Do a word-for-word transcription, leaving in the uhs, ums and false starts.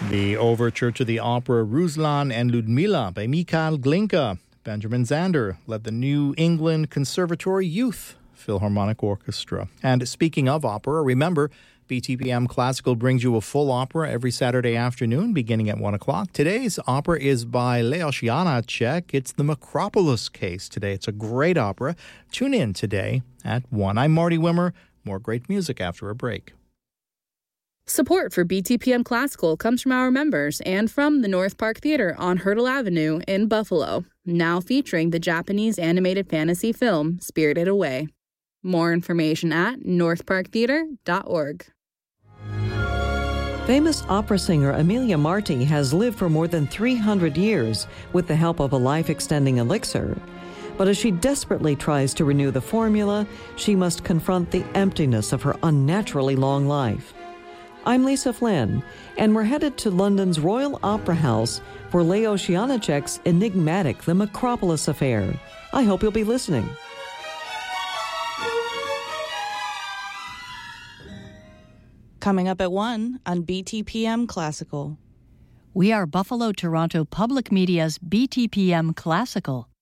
The overture to the opera Ruslan and Ludmila by Mikhail Glinka. Benjamin Zander led the New England Conservatory Youth Philharmonic Orchestra. And speaking of opera, remember, B T P M Classical brings you a full opera every Saturday afternoon beginning at one o'clock. Today's opera is by Leos Janáček. It's the Macropolis Case today. It's a great opera. Tune in today at one. I'm Marty Wimmer. More great music after a break. Support for B T P M Classical comes from our members and from the North Park Theater on Hurdle Avenue in Buffalo, now featuring the Japanese animated fantasy film Spirited Away. More information at north park theater dot org. Famous opera singer Emilia Marti has lived for more than three hundred years with the help of a life-extending elixir. But as she desperately tries to renew the formula, she must confront the emptiness of her unnaturally long life. I'm Lisa Flynn, and we're headed to London's Royal Opera House for Leos Janáček's enigmatic The Macropolis Affair. I hope you'll be listening. Coming up at one on B T P M Classical. We are Buffalo Toronto Public Media's B T P M Classical.